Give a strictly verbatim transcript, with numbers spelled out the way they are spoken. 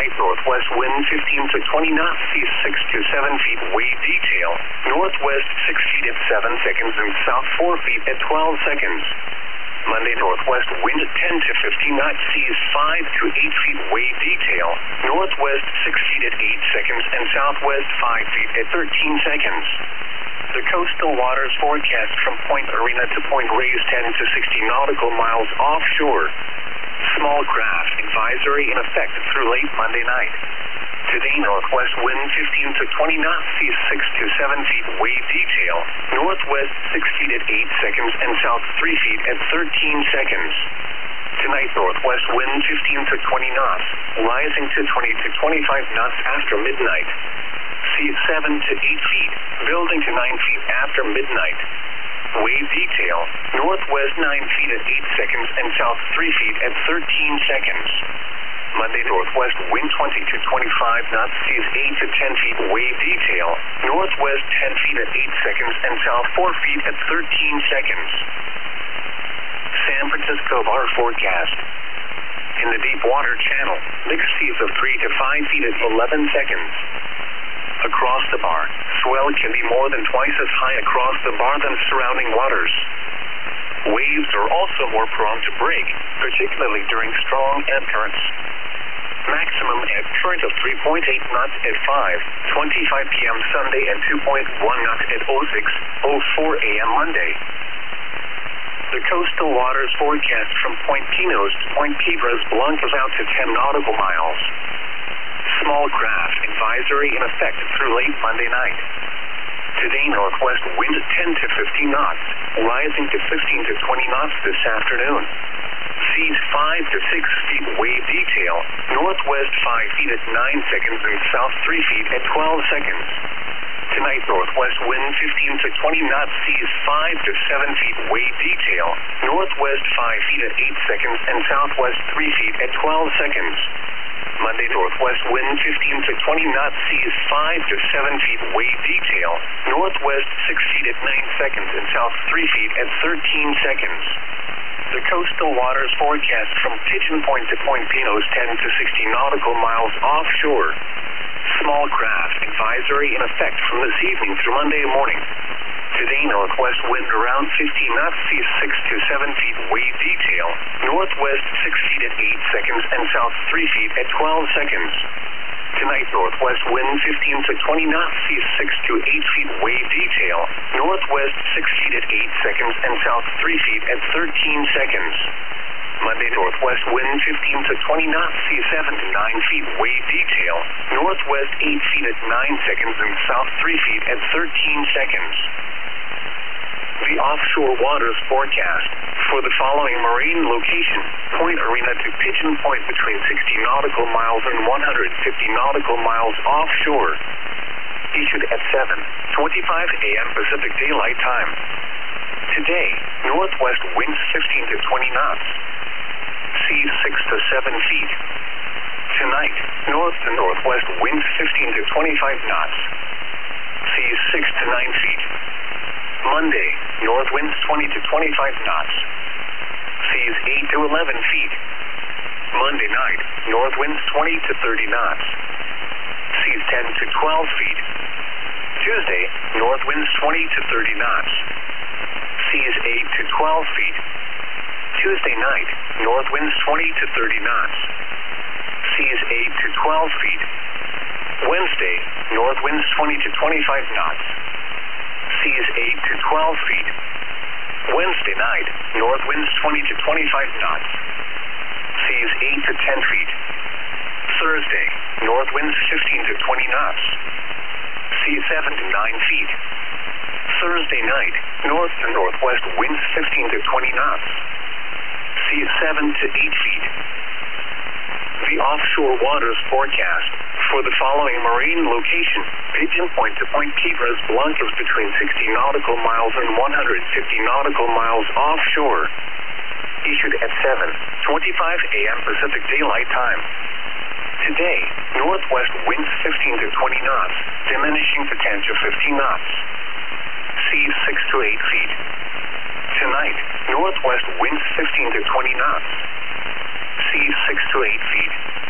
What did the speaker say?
Tonight, northwest wind fifteen to twenty knots, seas six to seven feet, wave detail. Northwest six feet at seven seconds and south four feet at twelve seconds. Monday, northwest wind ten to fifteen knots, seas five to eight feet, wave detail. Northwest six feet at eight seconds and southwest five feet at thirteen seconds. The coastal waters forecast from Point Arena to Point Reyes ten to sixty nautical miles offshore. Small craft advisory in effect through late Monday night. Today, northwest wind fifteen to twenty knots, seas six to seven feet, wave detail. Northwest six feet at eight seconds and south three feet at thirteen seconds. Tonight, northwest wind fifteen to twenty knots, rising to twenty to twenty-five knots after midnight. Seas seven to eight feet, building to nine feet after midnight. Wave detail, northwest nine feet at eight seconds and south three feet at thirteen seconds. Monday, northwest wind twenty to twenty-five knots, seas eight to ten feet, wave detail. Northwest ten feet at eight seconds and south four feet at thirteen seconds. San Francisco bar forecast. In the deep water channel, mixed seas of three to five feet at eleven seconds. Across the bar, swell can be more than twice as high across the bar than surrounding waters. Waves are also more prone to break, particularly during strong ebb currents. Maximum ebb current of three point eight knots at five twenty-five p m Sunday and two point one knots at oh six oh four a m Monday. The coastal waters forecast from Point Pinos to Point Piedras Blancas out to ten nautical miles. Small craft advisory in effect through late Monday night. Today, northwest wind ten to fifteen knots, rising to fifteen to twenty knots this afternoon. Seas five to six feet, wave detail. Northwest five feet at nine seconds and south three feet at twelve seconds. Tonight, northwest wind fifteen to twenty knots, seas five to seven feet, wave detail. Northwest five feet at eight seconds and southwest three feet at twelve seconds. Monday, northwest wind fifteen to twenty knots, seas five to seven feet, wave detail. Northwest six feet at nine seconds and south three feet at thirteen seconds. The coastal waters forecast from Pigeon Point to Point Pinos ten to sixty nautical miles offshore. Small craft advisory in effect from this evening through Monday morning. Today, northwest wind around fifteen knots, seas six to seven feet, wave detail. Northwest six feet at eight seconds and south three feet at twelve seconds. Tonight, northwest wind fifteen to twenty knots, seas six to eight feet, wave detail. Northwest six feet at eight seconds and south three feet at thirteen seconds. Monday, northwest wind fifteen to twenty knots, seas seven to nine feet, wave detail. Northwest eight feet at nine seconds and south three feet at thirteen seconds. The offshore waters forecast for the following marine location: Point Arena to Pigeon Point between sixty nautical miles and one hundred fifty nautical miles offshore. Issued at seven twenty-five a m Pacific Daylight Time. Today, northwest winds fifteen to twenty knots. Seas six to seven feet. Tonight, north to northwest winds fifteen to twenty-five knots. Seas six to nine feet. Monday, north winds twenty to twenty-five knots. Seas eight to eleven feet. Monday night, north winds twenty to thirty knots. Seas ten to twelve feet. Tuesday, north winds twenty to thirty knots. Seas eight to twelve feet. Tuesday night, north winds twenty to thirty knots. Seas eight to twelve feet. Wednesday, north winds twenty to twenty-five knots. Seas eight to twelve feet. Wednesday night, north winds twenty to twenty-five knots. Seas eight to ten feet. Thursday, north winds fifteen to twenty knots. Seas seven to nine feet. Thursday night, north to northwest winds fifteen to twenty knots. Seas seven to eight feet. The offshore waters forecast for the following marine location: Pigeon Point to Point Piedras Blancas between sixty nautical miles and one hundred fifty nautical miles offshore. Issued at seven twenty-five a m Pacific Daylight Time. Today, northwest winds fifteen to twenty knots, diminishing to ten to fifteen knots. Seas six to eight feet. Tonight, northwest winds fifteen to twenty knots. Seas six to eight feet.